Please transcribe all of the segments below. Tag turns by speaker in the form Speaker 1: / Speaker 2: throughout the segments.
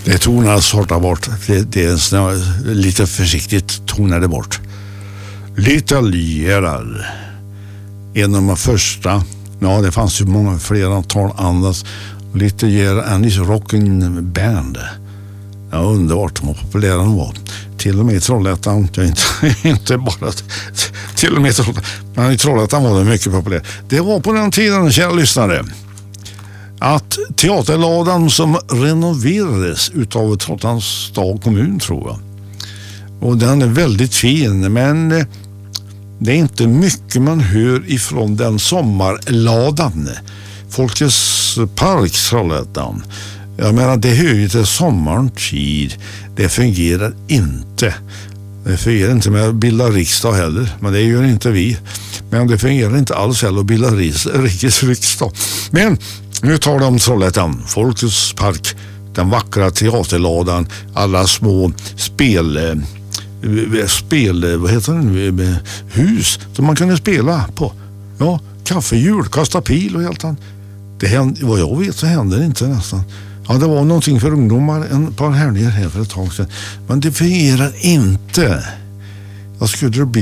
Speaker 1: Det tonar sorta bort. Det är lite försiktigt tonade bort. Lite lierad. En av de första. Ja, det fanns ju många flera tal andras. Lite Anis Rockin' Band. Ja, underbart vad populära de var. Till och med i Trollhättan. Inte bara till och med i Trollhättan. Men i Trollhättan var det mycket populär. Det var på den tiden, kära lyssnare, att teaterladan som renoverades utav Trollhättans stad kommun, tror jag. Och den är väldigt fin, men det är inte mycket man hör ifrån den sommarladan. Folkets park Trollhättan. Jag menar, det hör ju till sommartid. Det fungerar inte. Det fungerar inte med att bilda riksdag heller. Men det gör inte vi. Men det fungerar inte alls heller att bilda rikets riksdag. Men nu tar de Trollhättan, Folkets park, den vackra teaterladan, alla små spel vad heter den? Hus som man kunde spela på. Ja, kaffehjul, kasta pil och helt annat. Det händer, vad jag vet så händer det inte nästan. Ja, det var någonting för ungdomar ett par helger här för ett tag sedan. Men det fungerar inte. Jag skulle bli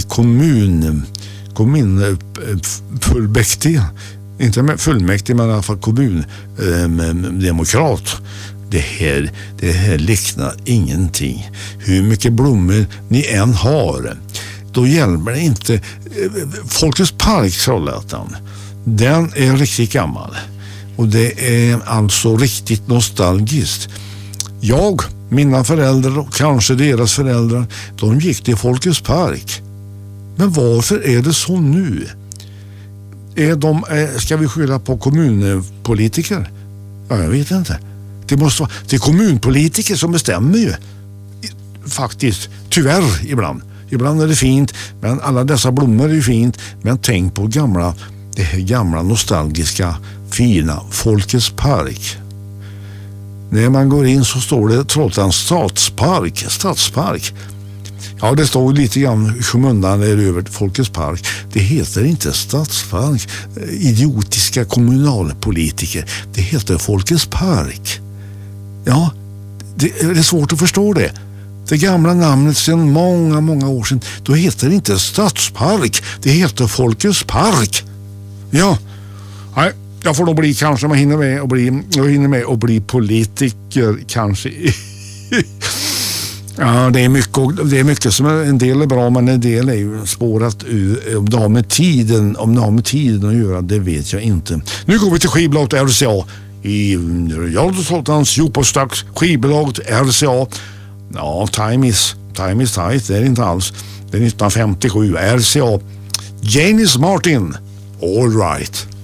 Speaker 1: kommunfullmäktige. Inte med fullmäktige, men i alla fall kommundemokrat. Det här liknar ingenting. Hur mycket blommor ni än har, då hjälper det inte. Folkets park Trollhättan, den är riktigt gammal. Och det är alltså riktigt nostalgiskt. Mina föräldrar och kanske deras föräldrar, de gick till Folkets park. Men varför är det så nu? Ska vi skylla på kommunpolitiker? Ja, jag vet inte. Det måste vara kommunpolitiker som bestämmer ju. Faktiskt, tyvärr ibland. Ibland är det fint, men alla dessa blommor är ju fint. Men tänk på det här gamla nostalgiska fina Folkets park. När man går in så står det Trollhättans stadspark. Ja, det står lite grann skymundan över Folkets park. Det heter inte stadspark. Idiotiska kommunalpolitiker. Det heter Folkets park. Ja, det är svårt att förstå det. Det gamla namnet sedan många år sedan, då heter det inte stadspark. Det heter Folkets park. Ja, nej. Jag får då bli kanske, man hinner med och bli politiker kanske. Ja, det är mycket som en del är bra, men en del är ju spårat ur. Om det har med tiden att göra, det vet jag inte. Nu går vi till skivbolaget RCA i Trollhättans djupaste skivbolaget RCA. Ja, time is tight, det är inte alls. Det är 1957, RCA. Janis Martin, All Right.